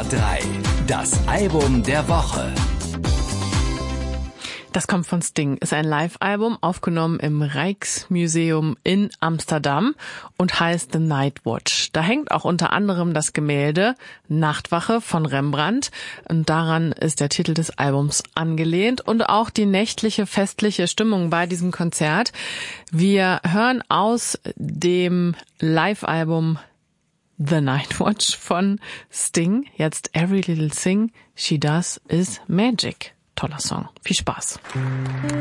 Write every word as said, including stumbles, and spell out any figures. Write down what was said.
Nummer drei. Das Album der Woche. Das kommt von Sting, ist ein Live-Album, aufgenommen im Rijksmuseum in Amsterdam und heißt The Night Watch. Da hängt auch unter anderem das Gemälde Nachtwache von Rembrandt und daran ist der Titel des Albums angelehnt und auch die nächtliche, festliche Stimmung bei diesem Konzert. Wir hören aus dem Live-Album The Night Watch von Sting jetzt Every Little Thing She Does Is Magic. Toller Song. Viel Spaß.